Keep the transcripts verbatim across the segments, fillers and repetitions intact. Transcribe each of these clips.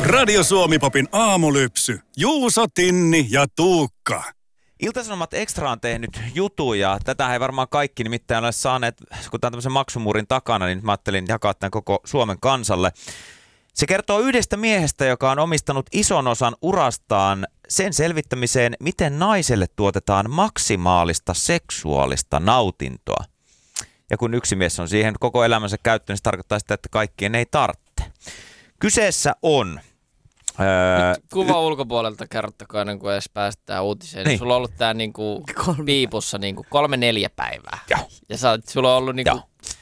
Radio Suomi-popin aamulypsy. Juuso, Tinni ja Tuukka. Ilta-Sanomat Extra on tehnyt jutun ja tätä ei varmaan kaikki nimittäin ole saaneet, kun tämä on tämmöisen maksumuurin takana, niin mä ajattelin jakaa tämän koko Suomen kansalle. Se kertoo yhdestä miehestä, joka on omistanut ison osan urastaan sen selvittämiseen, miten naiselle tuotetaan maksimaalista seksuaalista nautintoa. Ja kun yksi mies on siihen koko elämänsä käyttänyt, niin se tarkoittaa sitä, että kaikkien ei tarvitse. Kyseessä on... Öö, kuva ulkopuolelta kerrottakaa ennen kuin edes päästään uutiseen. Niin. Sulla on ollut tää niinku piipussa niinku kolme neljä päivää. Ja, ja sä, sulla on ollut niinku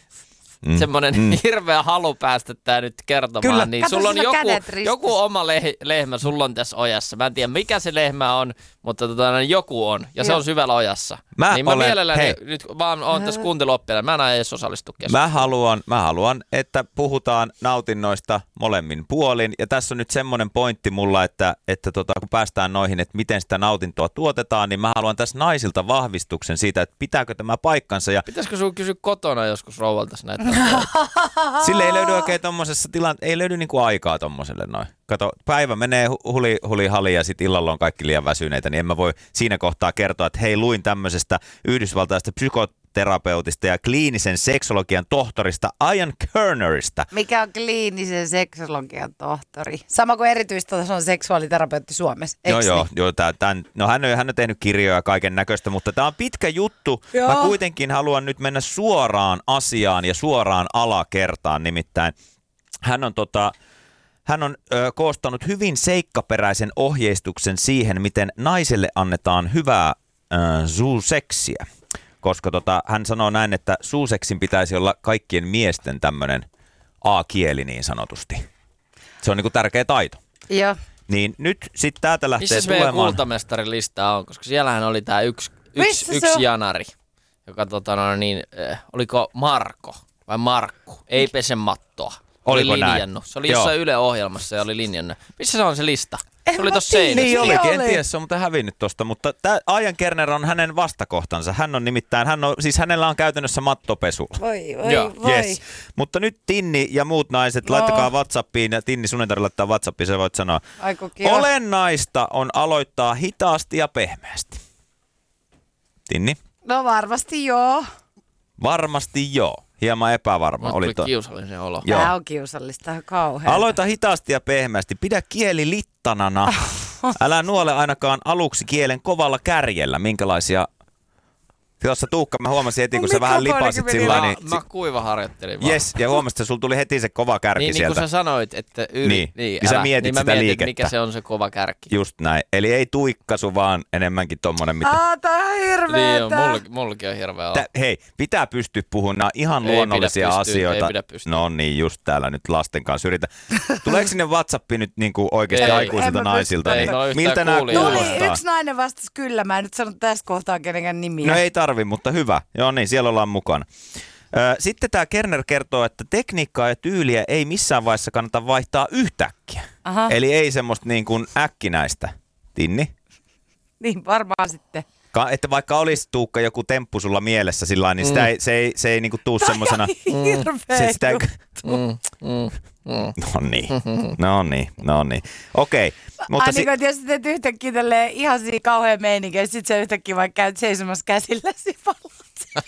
mm. semmoinen mm. hirveä halu päästä tää nyt kertomaan. Kyllä. Niin Kato, sulla on joku, joku oma leh- lehmä, sulla on tässä ojassa. Mä en tiedä mikä se lehmä on, mutta tota, joku on. Ja Joo. se on syvällä ojassa. Mä niin mä olen, mielelläni hei. nyt vaan oon tässä kuunteluoppijana. Mä en aina edes osallistu keskusteluun. Mä haluan, mä haluan, että puhutaan nautinnoista molemmin puolin. Ja tässä on nyt semmoinen pointti mulla, että, että tota, kun päästään noihin, että miten sitä nautintoa tuotetaan, niin mä haluan tässä naisilta vahvistuksen siitä, että pitääkö tämä paikkansa. Ja pitäisikö sun kysyä kotona joskus rouvaltas näitä? Sille ei löydy oikein tommosessa tilanteessa, ei löydy niinku aikaa tommoselle noin. Kato, päivä menee huli, huli hali ja sitten illalla on kaikki liian väsyneitä, niin en mä voi siinä kohtaa kertoa, että hei, luin tämmöisestä yhdysvaltaista psykoterapeutista ja kliinisen seksologian tohtorista Ian Kernerista. Mikä on kliinisen seksologian tohtori? Sama kuin erityistason seksuaaliterapeutti Suomessa, Joo, niin? joo, joo tää, tämän, no hän on, hän on tehnyt kirjoja kaiken näköistä, mutta tämä on pitkä juttu. Joo. Mä kuitenkin haluan nyt mennä suoraan asiaan ja suoraan alakertaan, nimittäin hän on tota... Hän on ö, koostanut hyvin seikkaperäisen ohjeistuksen siihen, miten naiselle annetaan hyvää ö, suuseksiä. Koska tota, hän sanoo näin, että suuseksin pitäisi olla kaikkien miesten tämmöinen A-kieli niin sanotusti. Se on niinku tärkeä taito. Joo. Niin nyt sitten täältä lähtee Missä tulemaan... meidän kultamestarin lista on? Koska siellähän oli tää yksi, yksi, yksi janari, joka tota no niin, äh, oliko Marko vai Markku? Ei pese mattoa. Oliko oli näin? linjannut. Se oli jossain Yle-ohjelmassa ja oli linjannut. Missä se on se lista? Se oli tossa seinässä. Niin olikin, en tiedä, se on muuten hävinnyt tosta, mutta tämä Ian Kerner on hänen vastakohtansa. Hän on nimittäin, hän on, siis hänellä on käytännössä mattopesu. Voi, voi, Joo. voi. Yes. Mutta nyt Tinni ja muut naiset, no. laittakaa WhatsAppiin, ja Tinni sun ei tarvitse laittaa WhatsAppiin, sä voit sanoa. Aiku, olennaista on aloittaa hitaasti ja pehmeästi. Tinni? No varmasti joo. Varmasti joo. Hieman epävarma. Oli to... kiusallinen olo. Tämä on kiusallista, kauheaa. Aloita hitaasti ja pehmeästi. Pidä kieli littanana. Älä nuole ainakaan aluksi kielen kovalla kärjellä. Minkälaisia... Tuossa Tuukka, mä huomasin heti, kun sä vähän lipasit sillä niin... Mä kuivaharjoittelin vaan. Jes, ja huomasit, että sulla tuli heti se kova kärki niin, sieltä. Niin, kun sä sanoit, että yli... Niin, niin, niin sä älä, mietit niin sitä mietin, liikettä. mikä se on se kova kärki. Just näin. Eli ei tuikkasu, vaan enemmänkin tommonen, mitä... Aa, tää on hirveetä. Niin, mulla, mullakin on hirveä olla. Hei, pitää pystyä puhumaan. Nämä ihan ei luonnollisia pidä asioita. Ei pidä pystyä. No niin, just täällä nyt lasten kanssa yritä. Tuleeko sinne WhatsAppiin nyt niinku oikeasti ei, aikuisilta naisilta? Ei, niin no miltä nämä kuulostaa? Tuli yksi nainen vastasi kyllä. Mä en nyt sano tässä kohtaa kenenkään nimiä. No ei tarvi, mutta hyvä. Joo niin, siellä ollaan mukana. Sitten tämä Kerner kertoo, että tekniikkaa ja tyyliä ei missään vaiheessa kannata vaihtaa yhtäkkiä. Aha. Eli ei semmoista niin kuin äkkinäistä. Tinni? Niin varmaan sitten. Ka- että vaikka olisi Tuukka joku temppu sulla mielessä sillä niin sitä mm. ei, se ei, se ei niinku tuu semmosena... Hirveä sitä ei... mm, mm, mm. No niin, no niin, no niin. Okei. Mutta si- Ai niin, jos teet yhtäkkiä tälleen ihan siinä kauhean meininkiä, ja sit sä yhtäkkiä vaikka käyt seisomassa käsilläsi valot.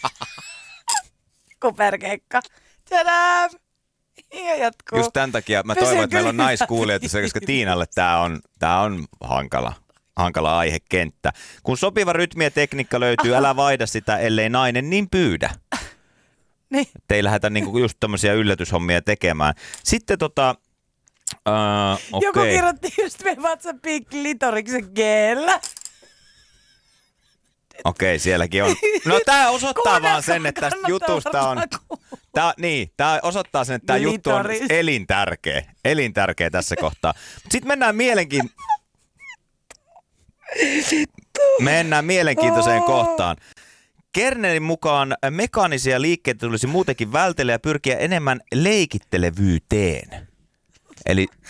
Kuperkeikka. Tadam! Ja jatkuu. Just tämän takia mä toivon, että meillä on naiskuulijoita, koska Tiinalle tää on, tää on hankala. Hankala aihekenttä. Kun sopiva rytmi ja tekniikka löytyy, älä vaihda sitä, ellei nainen niin pyydä. Niin. Ei lähdetä niinku just tämmöisiä yllätyshommia tekemään. Sitten tota... Uh, okay. Joku kirjoitti just meidän WhatsAppiin klitoriksen geellä. Okei, okay, sielläkin on. No tää osoittaa vaan sen, että tästä jutusta on... Tää, niin, tää osoittaa sen, että tää juttu on elintärkeä. Elintärkeä tässä kohtaa. Sitten mennään mielenkiin... Mennään mielenkiintoiseen kohtaan. Kernerin mukaan mekaanisia liikkeitä tulisi muutenkin vältellä ja pyrkiä enemmän leikittelevyyteen. Eli